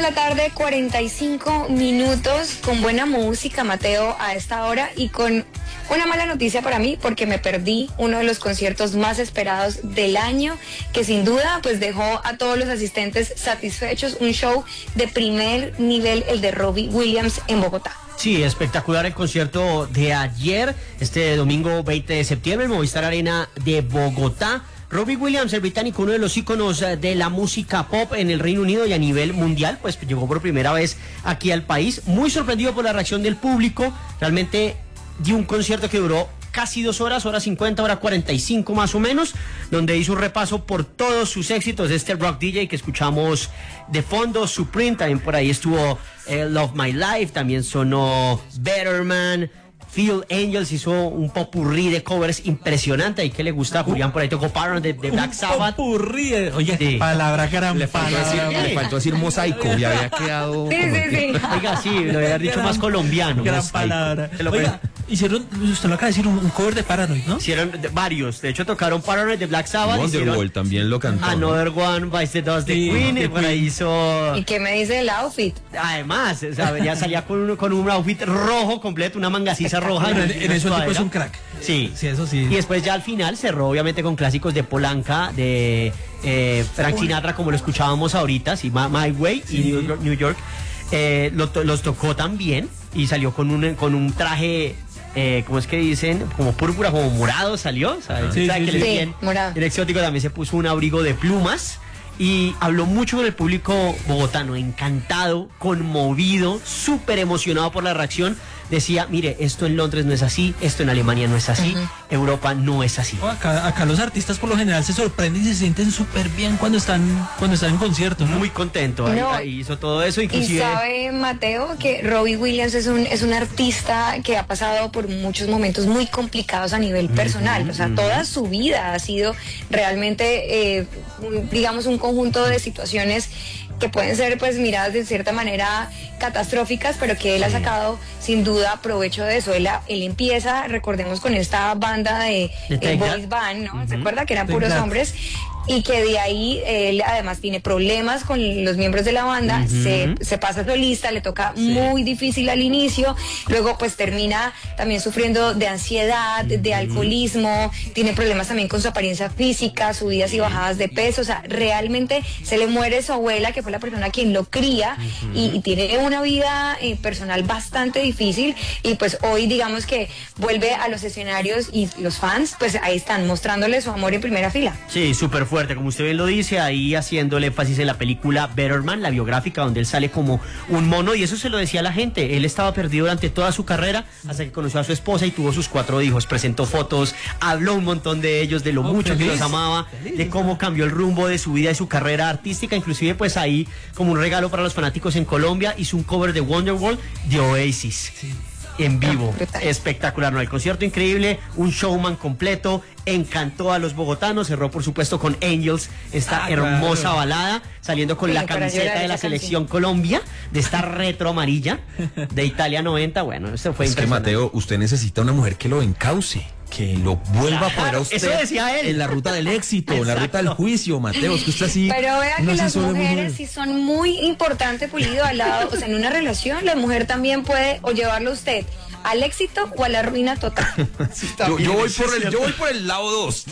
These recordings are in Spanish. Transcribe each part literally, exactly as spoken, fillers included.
de la tarde, cuarenta y cinco minutos, con buena música, Mateo, a esta hora, y con una mala noticia para mí, porque me perdí uno de los conciertos más esperados del año, que sin duda pues dejó a todos los asistentes satisfechos. Un show de primer nivel, el de Robbie Williams en Bogotá. Sí, espectacular el concierto de ayer, este domingo veinte de septiembre, en Movistar Arena de Bogotá. Robbie Williams, el británico, uno de los íconos de la música pop en el Reino Unido y a nivel mundial, pues llegó por primera vez aquí al país, muy sorprendido por la reacción del público. Realmente dio un concierto que duró casi dos horas, hora cincuenta, hora cuarenta y cinco más o menos, donde hizo un repaso por todos sus éxitos de este rock D J que escuchamos de fondo. Supreme, también por ahí estuvo eh, Love My Life, también sonó Better Man. Phil Angels hizo un popurrí de covers impresionante. ¿Y qué le gusta a Julián? Por ahí tocó Paranoid de, de Black Sabbath. Un popurrí, oye, sí. Palabra gran le faltó, palabra. Decir, le faltó decir mosaico y había quedado... Sí, sí, sí. Oiga, sí, lo había dicho gran, más colombiano. Gran mosaico. Palabra. Oiga, hicieron, usted lo acaba de decir, un, un cover de Paranoid, ¿no? Hicieron de, varios. De hecho, tocaron Paranoid de Black Sabbath. Wonderwall también lo cantó. Another One Bites the Dust de Sí, Queen. de Y por ahí hizo... ¿Y qué me dice el outfit? Además, o sea, ya salía con un, con un outfit rojo completo, una mangacisa roja. Pero en, en eso el tipo es un crack. Sí. Sí, eso sí. Y después ya al final cerró obviamente con clásicos de Polanca, de eh, Frank Sinatra, como lo escuchábamos ahorita, sí, My Way, sí. Y New York. New York. Eh, lo, los tocó también y salió con un, con un traje... Eh, ¿cómo es que dicen? Como púrpura, como morado salió, ¿sabes? Sí, o sea, sí, que sí. le Sí, bien, morado. el exótico también se puso un abrigo de plumas y habló mucho con el público bogotano, encantado, conmovido, súper emocionado por la reacción. Decía, mire, esto en Londres no es así, esto en Alemania no es así, uh-huh. Europa no es así. Oh, acá, acá los artistas por lo general se sorprenden y se sienten súper bien cuando están cuando están en concierto, ¿no? Muy contento, ahí, No, ahí hizo todo eso, inclusive... Y sabe, Mateo, que Robbie Williams es un, es un artista que ha pasado por muchos momentos muy complicados a nivel personal. Uh-huh, o sea, uh-huh. Toda su vida ha sido realmente, eh, un, digamos, un conjunto de situaciones que pueden ser pues miradas de cierta manera catastróficas, pero que él ha sacado sin duda provecho de eso. Él, él empieza, recordemos, con esta banda de, de de boys band, ¿no? Uh-huh. ¿Se acuerda? Que eran puros Exacto. hombres. Y que de ahí él además tiene problemas con los miembros de la banda, uh-huh. se, se pasa solista, le toca sí. muy difícil al inicio, luego pues termina también sufriendo de ansiedad, uh-huh. de alcoholismo, tiene problemas también con su apariencia física, subidas y bajadas de peso. O sea, realmente se le muere su abuela, que fue la persona quien lo cría, uh-huh. y, y tiene una vida eh, personal bastante difícil, y pues hoy digamos que vuelve a los escenarios y los fans pues ahí están mostrándole su amor en primera fila. Sí, súper fuerte, como usted bien lo dice, ahí haciéndole énfasis en la película Better Man, la biográfica, donde él sale como un mono, y eso se lo decía a la gente. Él estaba perdido durante toda su carrera hasta que conoció a su esposa y tuvo sus cuatro hijos, presentó fotos, habló un montón de ellos, de lo oh, mucho feliz, que los amaba, feliz, de cómo cambió el rumbo de su vida y su carrera artística. Inclusive pues ahí, como un regalo para los fanáticos en Colombia, hizo un cover de Wonderwall de Oasis. Sí. En vivo, espectacular, ¿no? El concierto increíble, un showman completo, encantó a los bogotanos, cerró por supuesto con Angels, esta ah, hermosa claro. balada, saliendo con sí, la camiseta de la selección Colombia, de esta retro amarilla de Italia noventa. Bueno, esto fue es impresionante. Que Mateo, usted necesita una mujer que lo encauce, que lo vuelva claro, a poner a usted eso decía él. En la ruta del éxito, en la ruta del juicio, Mateo, es que usted así... Pero vea que las mujeres sí son muy importantes, Pulido, al lado, o sea, en una relación la mujer también puede o llevarlo usted al éxito o a la ruina total. Sí, yo, yo, voy por el, yo voy por el lado dos.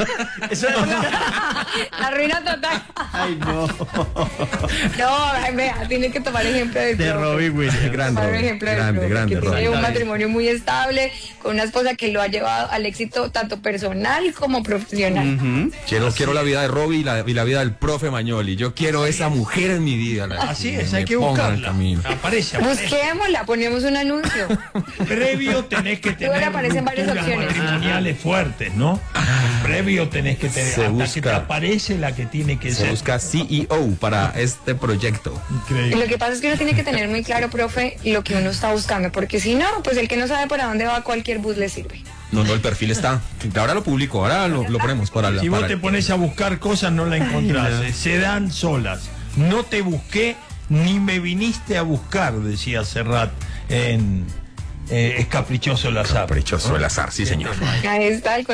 Eso es la ruina total. Ay, no. No, ay, vea, tiene que tomar ejemplo de, de Robbie Williams. Grande, Robbie, ejemplo grande, de grande, que grande, tiene Robbie. un matrimonio muy estable, con una esposa que lo ha llevado al éxito tanto personal como profesional. Uh-huh. Quiero, quiero la vida de Robbie y la, y la vida del profe Mañoli. Yo quiero esa mujer en mi vida. La, Así es, hay que buscarla. Aparece, aparece. Busquémosla, ponemos un anuncio. Previo tenés que tener aparecen varias opciones matrimoniales ah. fuertes, ¿no? Ah. Previo tenés que tener, se hasta busca, que te aparece la que tiene que se ser. Se busca C E O para este proyecto. Increíble. Lo que pasa es que uno tiene que tener muy claro, profe, lo que uno está buscando, porque si no, pues el que no sabe para dónde va, cualquier bus le sirve. No, no, el perfil está. Ahora lo publico, ahora lo, lo ponemos para la... Si para vos te el... pones a buscar cosas, no la encontrás. Ay, se dan solas. No te busqué, ni me viniste a buscar, decía Serrat en... Eh, es caprichoso el azar. Caprichoso el azar, sí, señor. Ahí está el